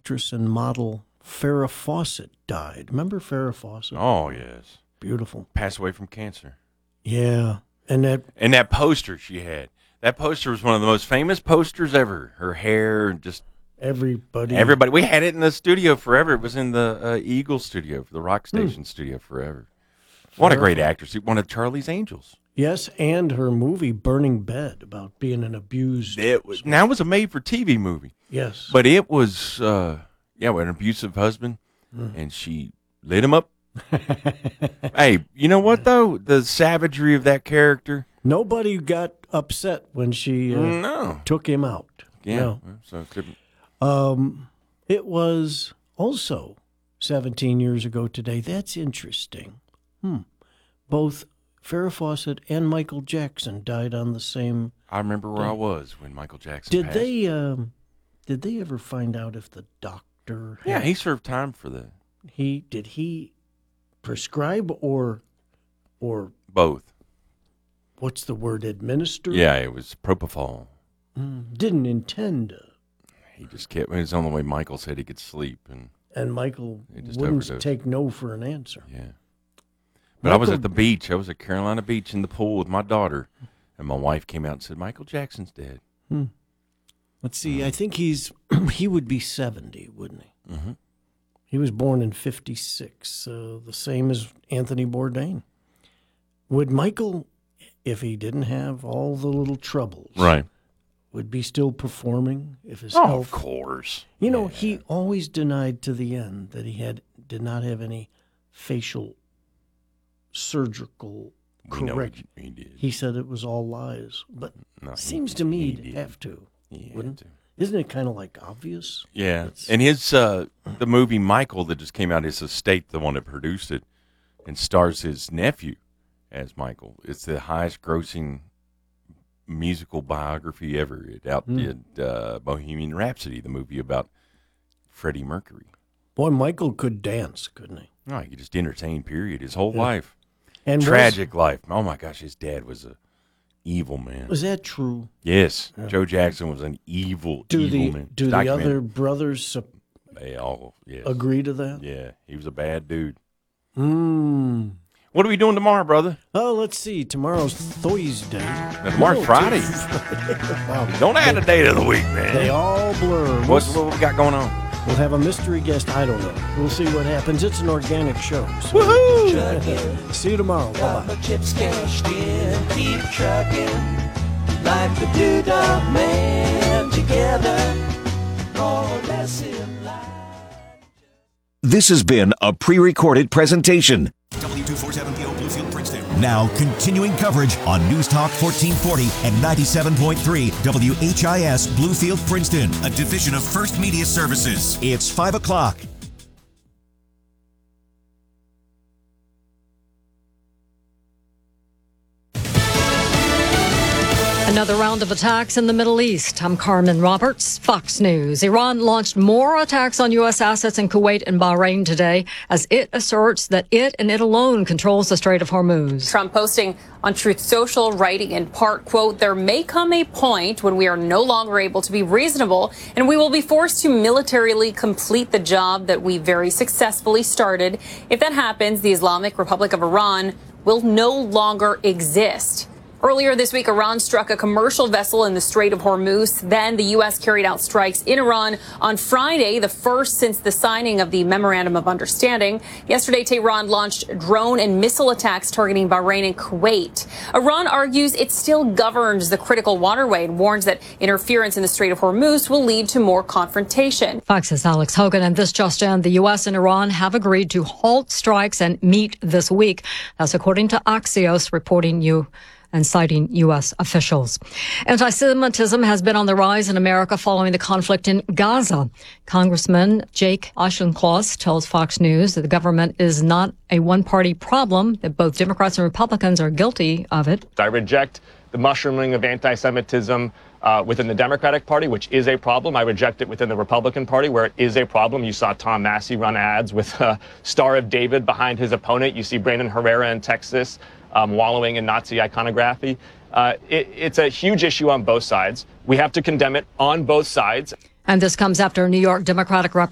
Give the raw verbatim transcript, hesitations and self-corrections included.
actress and model Farrah Fawcett died. Remember Farrah Fawcett? Oh, yes. Beautiful. Passed away from cancer. Yeah. And that and that poster she had. That poster was one of the most famous posters ever. Her hair, just everybody. Everybody. We had it in the studio forever. It was in the uh, Eagle studio, the Rock Station mm. studio forever. What Farrah. a great actress. One of Charlie's Angels. Yes, and her movie Burning Bed about being an abused. It was, now it was a made-for-T V movie. Yes. But it was, uh, yeah, with an abusive husband, mm. and she lit him up. Hey, you know what, though? The savagery of that character. Nobody got upset when she uh, no. took him out. Yeah. No. So it couldn't. Um, it was also seventeen years ago today. That's interesting. Hmm. Both Farrah Fawcett and Michael Jackson died on the same. I remember where day. I was when Michael Jackson did passed. they? Um, did they ever find out if the doctor? Yeah, had, he served time for the. He did he prescribe or or both. What's the word? Administer? Yeah, it was propofol. Mm, didn't intend to. He just kept. It was the only way Michael said he could sleep, and and Michael wouldn't overdosed. take no for an answer. Yeah. But Michael, I was at the beach. I was at Carolina Beach in the pool with my daughter, and my wife came out and said, "Michael Jackson's dead." Hmm. Let's see. Mm. I think he's he would be seventy, wouldn't he? Mm-hmm. He was born in fifty-six, uh, the same as Anthony Bourdain. Would Michael, if he didn't have all the little troubles, right, would be still performing if his oh, health? Of course. You know, yeah. he always denied to the end that he had did not have any facial surgical correction. He, he did. He said it was all lies, but no, seems he, to me he he'd did. have to. He wouldn't? to. Isn't it kind of like obvious? Yeah, it's, and his uh, the movie Michael that just came out, his estate, the one that produced it, and stars his nephew as Michael. It's the highest grossing musical biography ever. It outdid mm. uh, Bohemian Rhapsody, the movie about Freddie Mercury. Boy, Michael could dance, couldn't he? No, he could just entertain, period, his whole yeah. life. And tragic was, life. Oh my gosh, his dad was a evil man. Was that true? Yes, yeah. Joe Jackson was an evil, do evil the, man. Do the other brothers uh, they all yes. agree to that? Yeah, he was a bad dude. Hmm. What are we doing tomorrow, brother? Oh, let's see. Tomorrow's Thursday. Now, tomorrow's oh, Friday. Wow. Don't add a day to the week, man. They all blur. What's what we got going on? We'll have a mystery guest. I don't know. We'll see what happens. It's an organic show. So woohoo! See you tomorrow. Bye bye. Chips cashed in, keep trucking like the Doodah Man together, more or less in life. This has been a pre-recorded presentation. W two forty-seven P O Bluefield, Princeton. Now continuing coverage on News Talk fourteen forty and ninety-seven point three W H I S Bluefield, Princeton, a division of First Media Services. It's five o'clock. Another round of attacks in the Middle East. I'm Carmen Roberts, Fox News. Iran launched more attacks on U S assets in Kuwait and Bahrain today as it asserts that it and it alone controls the Strait of Hormuz. Trump posting on Truth Social, writing in part, quote, "There may come a point when we are no longer able to be reasonable and we will be forced to militarily complete the job that we very successfully started. If that happens, the Islamic Republic of Iran will no longer exist." Earlier this week, Iran struck a commercial vessel in the Strait of Hormuz. Then the U S carried out strikes in Iran on Friday, the first since the signing of the Memorandum of Understanding. Yesterday, Tehran launched drone and missile attacks targeting Bahrain and Kuwait. Iran argues it still governs the critical waterway and warns that interference in the Strait of Hormuz will lead to more confrontation. Fox's Alex Hogan, and this just in, the U S and Iran have agreed to halt strikes and meet this week. That's according to Axios, reporting you. and citing U S officials. Anti-Semitism has been on the rise in America following the conflict in Gaza. Congressman Jake Auchincloss tells Fox News that the government is not a one-party problem, that both Democrats and Republicans are guilty of it. I reject the mushrooming of anti-Semitism uh, within the Democratic Party, which is a problem. I reject it within the Republican Party, where it is a problem. You saw Tom Massey run ads with uh, Star of David behind his opponent. You see Brandon Herrera in Texas Um, wallowing in Nazi iconography. Uh, it, it's a huge issue on both sides. We have to condemn it on both sides. And this comes after New York Democratic Representative